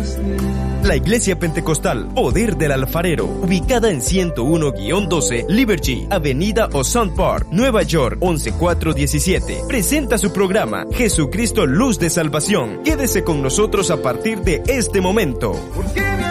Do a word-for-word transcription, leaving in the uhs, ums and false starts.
La Iglesia Pentecostal Poder del Alfarero, ubicada en ciento uno guión doce Liberty, Avenida Ozone Park, Nueva York, once mil cuatrocientos diecisiete, presenta su programa Jesucristo Luz de Salvación. Quédese con nosotros a partir de este momento.